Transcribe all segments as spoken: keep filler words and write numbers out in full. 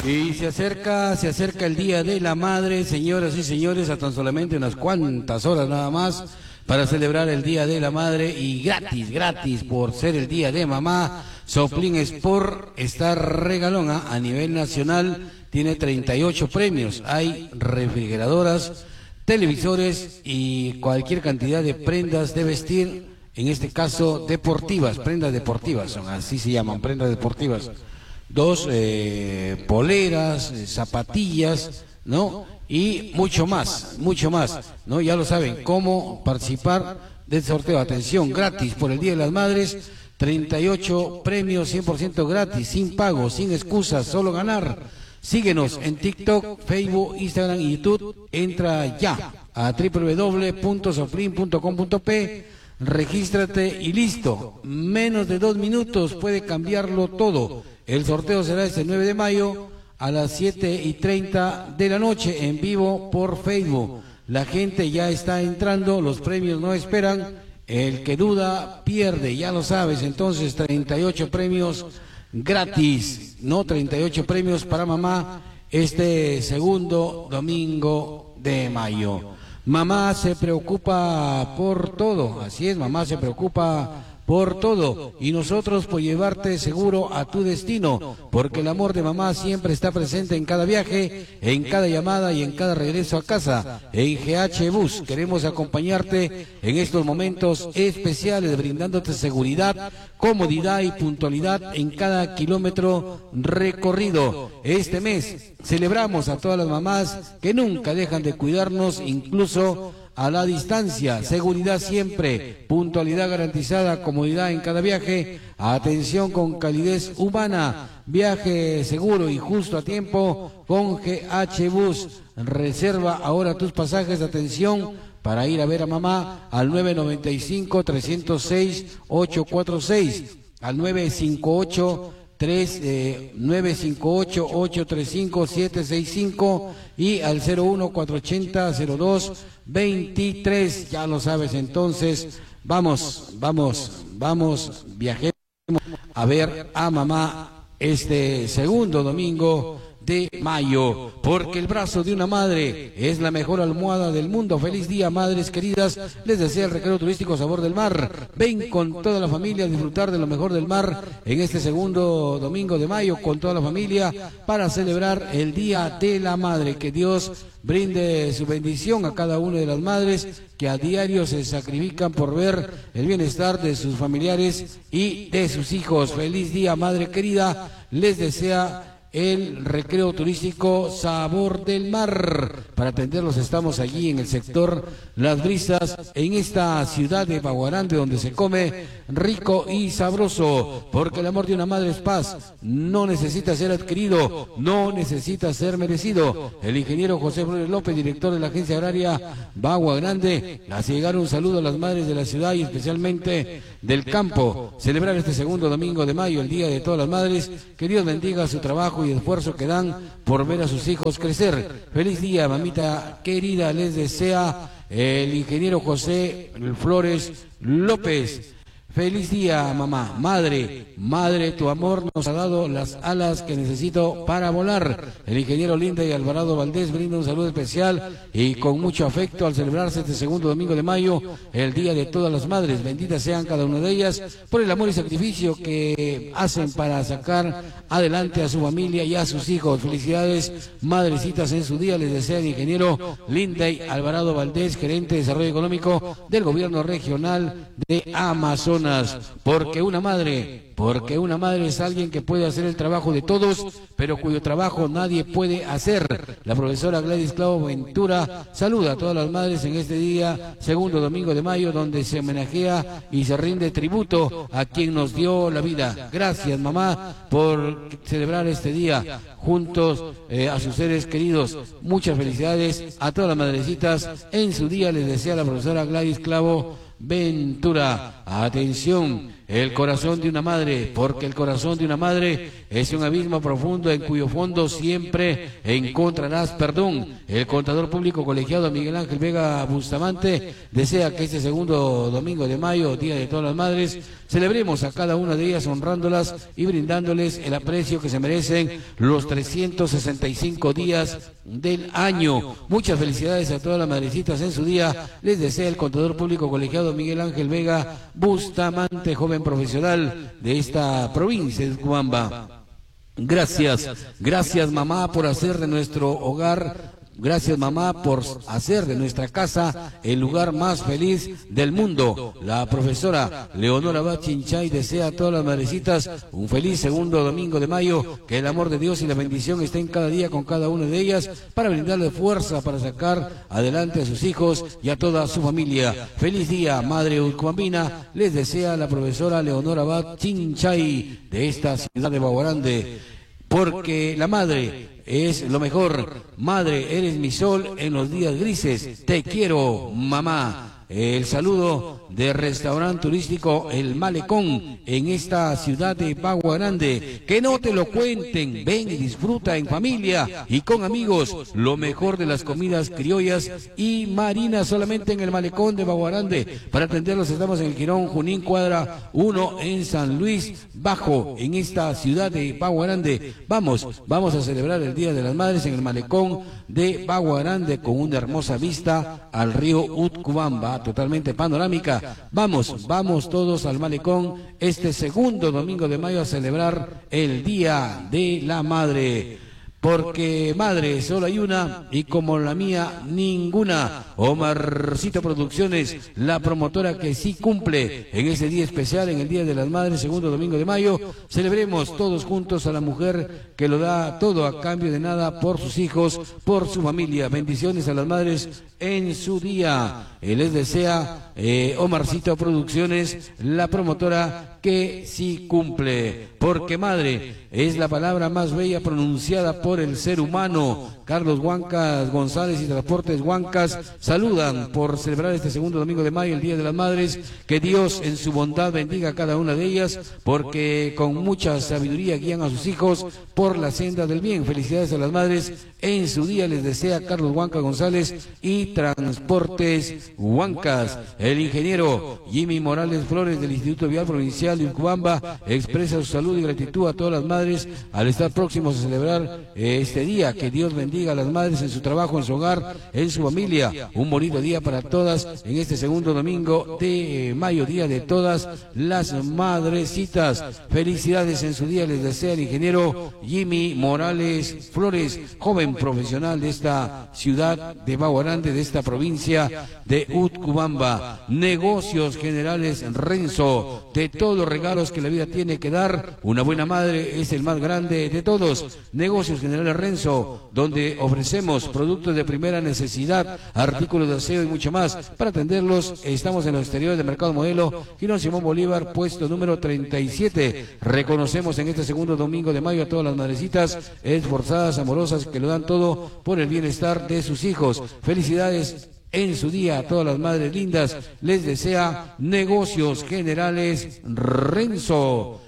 Y se acerca, se acerca el Día de la Madre, señoras y señores, a tan solamente unas cuantas horas nada más para celebrar el Día de la Madre, y gratis, gratis por ser el Día de Mamá. Soplin Sport está regalona a nivel nacional, tiene treinta y ocho premios, hay refrigeradoras, televisores y cualquier cantidad de prendas de vestir, en este caso deportivas, prendas deportivas, son así se llaman, prendas deportivas. Dos eh, poleras, eh, zapatillas, ¿no? Y mucho más, mucho más, ¿no? Ya lo saben, cómo participar del sorteo. Atención, gratis por el Día de las Madres, treinta y ocho premios, cien por ciento gratis, sin pago, sin excusas, solo ganar. Síguenos en TikTok, Facebook, Instagram y YouTube. Entra ya a doble u doble u doble u punto soplin punto com punto pe, regístrate y listo. Menos de dos minutos puede cambiarlo todo. El sorteo será este nueve de mayo a las siete y treinta de la noche en vivo por Facebook. La gente ya está entrando, los premios no esperan. El que duda pierde, ya lo sabes. Entonces treinta y ocho premios gratis, no treinta y ocho premios para mamá este segundo domingo de mayo. Mamá se preocupa por todo, así es, mamá se preocupa por todo, y nosotros por llevarte seguro a tu destino, porque el amor de mamá siempre está presente en cada viaje, en cada llamada y en cada regreso a casa. En G H Bus queremos acompañarte en estos momentos especiales, brindándote seguridad, comodidad y puntualidad en cada kilómetro recorrido. Este mes celebramos a todas las mamás que nunca dejan de cuidarnos, incluso a la distancia. Seguridad siempre, puntualidad garantizada, comodidad en cada viaje, atención con calidez humana, viaje seguro y justo a tiempo con G H Bus. Reserva ahora tus pasajes, atención, para ir a ver a mamá al nueve nueve cinco, tres cero seis, ocho cuatro seis, al nueve cinco ocho tres nueve cinco ocho ocho tres cinco siete seis cinco y al cero uno cuatro ocho cero cero dos veintitrés. Ya lo sabes. Entonces vamos, vamos, vamos, viajemos a ver a mamá este segundo domingo de mayo, porque el brazo de una madre es la mejor almohada del mundo. Feliz día, madres queridas, les desea el Recreo Turístico Sabor del Mar. Ven con toda la familia a disfrutar de lo mejor del mar en este segundo domingo de mayo con toda la familia para celebrar el Día de la Madre. Que Dios brinde su bendición a cada una de las madres que a diario se sacrifican por ver el bienestar de sus familiares y de sus hijos. Feliz día, madre querida, les desea el Recreo Turístico Sabor del Mar. Para atenderlos estamos allí en el sector Las Brisas, en esta ciudad de Baguarande, donde se come rico y sabroso, porque el amor de una madre es paz, no necesita ser adquirido, no necesita ser merecido. El ingeniero José Flores López, director de la Agencia Agraria Baguarande, hace llegar un saludo a las madres de la ciudad y especialmente del campo. Celebrar este segundo domingo de mayo, el Día de todas las madres, que Dios bendiga su trabajo y esfuerzo que dan por ver a sus hijos crecer. Feliz día, mamita querida, les desea el ingeniero José Flores López. Feliz día, mamá, madre, madre, tu amor nos ha dado las alas que necesito para volar. El ingeniero Linda y Alvarado Valdés brinda un saludo especial y con mucho afecto al celebrarse este segundo domingo de mayo, el Día de todas las madres. Benditas sean cada una de ellas por el amor y sacrificio que hacen para sacar adelante a su familia y a sus hijos. Felicidades, madrecitas, en su día. Les desea el ingeniero Linda y Alvarado Valdés, gerente de Desarrollo Económico del Gobierno Regional de Amazonas. Porque una madre, porque una madre es alguien que puede hacer el trabajo de todos, pero cuyo trabajo nadie puede hacer. La profesora Gladys Clavo Ventura saluda a todas las madres en este día, segundo domingo de mayo, donde se homenajea y se rinde tributo a quien nos dio la vida. Gracias, mamá, por celebrar este día juntos eh, a sus seres queridos. Muchas felicidades a todas las madrecitas. En su día les desea la profesora Gladys Clavo Ventura. Atención, el corazón de una madre, porque el corazón de una madre es un abismo profundo en cuyo fondo siempre encontrarás perdón. El contador público colegiado Miguel Ángel Vega Bustamante desea que este segundo domingo de mayo, Día de todas las Madres, celebremos a cada una de ellas honrándolas y brindándoles el aprecio que se merecen los trescientos sesenta y cinco días del año. Muchas felicidades a todas las madrecitas en su día. Les desea el contador público colegiado Miguel Ángel Vega Bustamante, joven profesional de esta provincia de Utcubamba. Gracias, gracias mamá por hacer de nuestro hogar, gracias mamá por hacer de nuestra casa el lugar más feliz del mundo. La profesora Leonora Bachinchay desea a todas las madrecitas un feliz segundo domingo de mayo, que el amor de Dios y la bendición estén cada día con cada una de ellas para brindarle fuerza para sacar adelante a sus hijos y a toda su familia. Feliz día, madre utcubambina, les desea la profesora Leonora Bachinchay de esta ciudad de Baguarande, porque la madre es lo mejor. Madre, eres mi sol en los días grises. Te quiero, mamá. El saludo de restaurante turístico El Malecón en esta ciudad de Bagua Grande. Que no te lo cuenten, ven y disfruta en familia y con amigos lo mejor de las comidas criollas y marinas solamente en El Malecón de Bagua Grande. Para atenderlos estamos en el Girón Junín cuadra uno en San Luis Bajo, en esta ciudad de Bagua Grande. Vamos, vamos a celebrar el Día de las Madres en el Malecón de Bagua Grande con una hermosa vista al río Utcubamba, totalmente panorámica. Vamos, vamos todos al Malecón este segundo domingo de mayo a celebrar el Día de la Madre. Porque madre solo hay una y como la mía ninguna. Omarcito Producciones, la promotora que sí cumple en ese día especial, en el Día de las Madres, segundo domingo de mayo. Celebremos todos juntos a la mujer que lo da todo a cambio de nada por sus hijos, por su familia. Bendiciones a las madres en su día. Eh, les desea eh, Omarcito Producciones, la promotora que sí cumple. Porque madre es la palabra más bella pronunciada por el ser humano. Carlos Huancas González y Transportes Huancas saludan por celebrar este segundo domingo de mayo, el Día de las Madres. Que Dios en su bondad bendiga a cada una de ellas, porque con mucha sabiduría guían a sus hijos por la senda del bien. Felicidades a las madres en su día, les desea Carlos Huancas González y Transportes Huancas. El ingeniero Jimmy Morales Flores del Instituto Vial Provincial de Utcubamba expresa su salud y gratitud a todas las madres al estar próximos a celebrar eh, este día. Que Dios bendiga a las madres en su trabajo, en su hogar, en su familia. Un bonito día para todas en este segundo domingo de mayo, Día de todas las madrecitas. Felicidades en su día, les desea el ingeniero Jimmy Morales Flores, joven profesional de esta ciudad de Bagua Grande, de esta provincia de Utcubamba. Negocios Generales Renzo, de todos los regalos que la vida tiene que dar, una buena madre es el más grande de todos. Negocios Generales Renzo, donde ofrecemos productos de primera necesidad, artículos de aseo y mucho más. Para atenderlos estamos en los exteriores del Mercado Modelo, Girón Simón Bolívar, puesto número treinta y siete. Reconocemos en este segundo domingo de mayo a todas las madrecitas esforzadas, amorosas, que lo dan todo por el bienestar de sus hijos. Felicidades en su día a todas las madres lindas. Les desea Negocios Generales Renzo.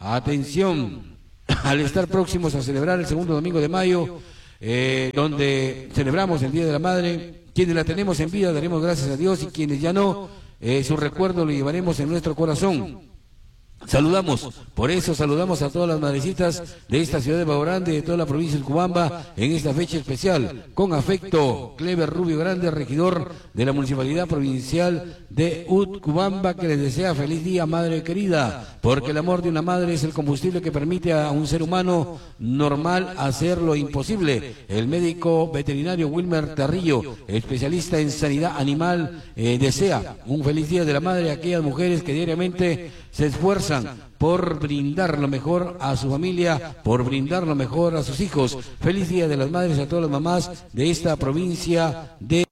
Atención, al estar próximos a celebrar el segundo domingo de mayo, eh, donde celebramos el Día de la Madre, quienes la tenemos en vida daremos gracias a Dios, y quienes ya no, eh, su recuerdo lo llevaremos en nuestro corazón. Saludamos, por eso saludamos a todas las madrecitas de esta ciudad de Bagua Grande, de toda la provincia de Utcubamba, en esta fecha especial. Con afecto, Clever Rubio Grande, regidor de la Municipalidad Provincial de Utcubamba, que les desea feliz día, madre querida, porque el amor de una madre es el combustible que permite a un ser humano normal hacer lo imposible. El médico veterinario Wilmer Tarrillo, especialista en sanidad animal, eh, desea un feliz día de la madre a aquellas mujeres que diariamente se esfuerzan por brindar lo mejor a su familia, por brindar lo mejor a sus hijos. Feliz Día de las Madres a todas las mamás de esta provincia de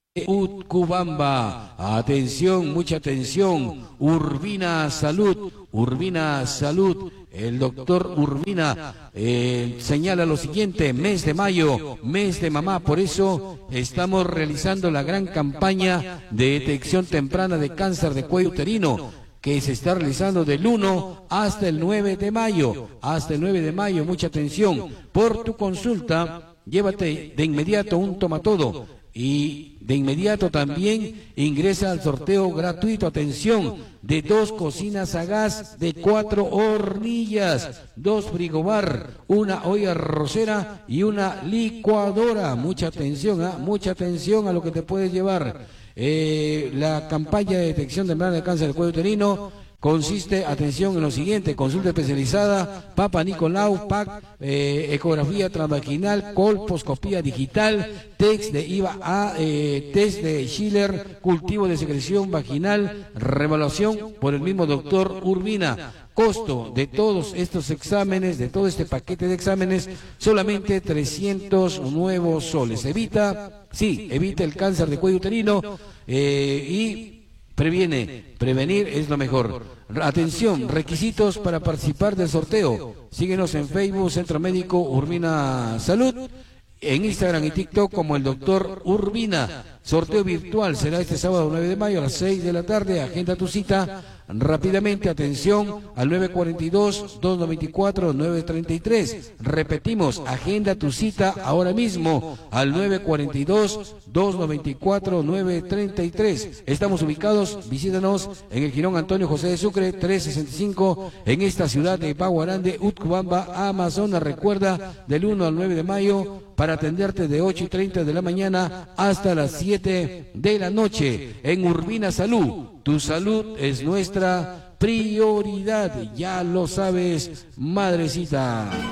Utcubamba. Atención, mucha atención. Urbina Salud, Urbina Salud. El doctor Urbina eh, señala lo siguiente: mes de mayo, mes de mamá, por eso estamos realizando la gran campaña de detección temprana de cáncer de cuello uterino. que se está realizando del uno hasta el nueve de mayo. Hasta el nueve de mayo, mucha atención. Por tu consulta, llévate de inmediato un tomatodo y de inmediato también ingresa al sorteo gratuito, atención, de dos cocinas a gas de cuatro hornillas, dos frigobar, una olla arrocera y una licuadora. Mucha atención, ¿eh? Mucha atención a lo que te puedes llevar. Eh, la campaña de detección temprana de cáncer del cuello uterino consiste, atención, en lo siguiente: consulta especializada, Papa Nicolau, P A C, eh, ecografía transvaginal, colposcopía digital, test de I V A A, eh, test de Schiller, cultivo de secreción vaginal, revaluación por el mismo doctor Urbina. Costo de todos estos exámenes, de todo este paquete de exámenes, solamente trescientos nuevos soles. Evita, sí, evita el cáncer de cuello uterino eh, y previene, prevenir es lo mejor. Atención, requisitos para participar del sorteo. Síguenos en Facebook, Centro Médico Urbina Salud, en Instagram y TikTok como el doctor Urbina. Sorteo virtual será este sábado nueve de mayo a las seis de la tarde. Agenda tu cita rápidamente, atención, al nueve cuatro dos, dos nueve cuatro, nueve tres tres. Repetimos, agenda tu cita ahora mismo al nueve cuatro dos, dos nueve cuatro, nueve tres tres. Estamos ubicados, visítanos en el Jirón Antonio José de Sucre, trescientos sesenta y cinco, en esta ciudad de Baguarande, Utcubamba, Amazonas. Recuerda, del uno al nueve de mayo, para atenderte de ocho y treinta de la mañana hasta las siete de la noche en Urbina Salud. Tu salud es nuestra prioridad, ya lo sabes, madrecita.